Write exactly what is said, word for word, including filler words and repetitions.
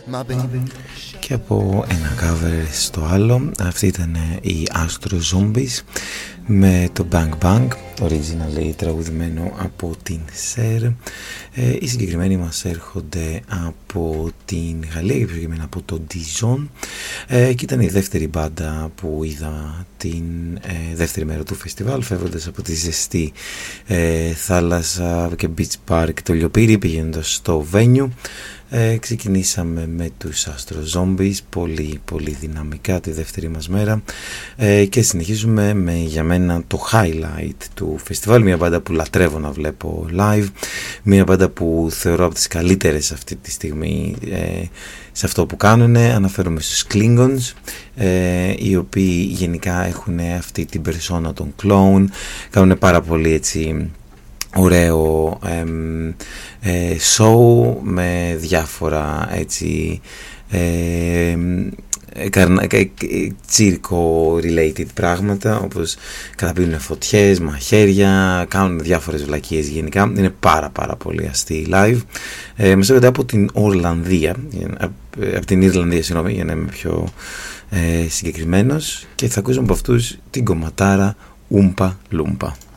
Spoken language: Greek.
Και από ένα cover στο άλλο, αυτή ήταν οι Astro Zombies με το Bang Bang, originally τραγουδημένο από την Σερ. Ε, οι συγκεκριμένοι μας έρχονται από την Γαλλία και πιο συγκεκριμένα από το Dijon, ε, και ήταν η δεύτερη μπάντα που είδα την ε, δεύτερη μέρα του φεστιβάλ, φεύγοντας από τη ζεστή ε, θάλασσα και beach park το Λιοπύρι, πηγαίνοντας στο venue. Ε, ξεκινήσαμε με τους Astro Zombies πολύ πολύ δυναμικά τη δεύτερη μας μέρα, ε, και συνεχίζουμε με για μένα το highlight του φεστιβάλ, μια μπάντα που λατρεύω να βλέπω live, μια μπάντα που θεωρώ από τις καλύτερες αυτή τη στιγμή ε, σε αυτό που κάνουν. Αναφέρομαι στους Klingons, ε, οι οποίοι γενικά έχουν αυτή την περσόνα των clown, κάνουν πάρα πολύ έτσι ωραίο ε, show με διάφορα έτσι ε, τσίρκο related πράγματα, όπως καταπίνουν φωτιές, μαχαίρια, κάνουν διάφορες βλακίες. Γενικά είναι πάρα πάρα πολύ αστεί live. ε, μας έρχονται από την Ορλανδία, από την Ιρλανδία συγγνώμη, για να είμαι πιο ε, συγκεκριμένος, και θα ακούσουμε από αυτούς την κομματάρα Ούμπα Λούμπα.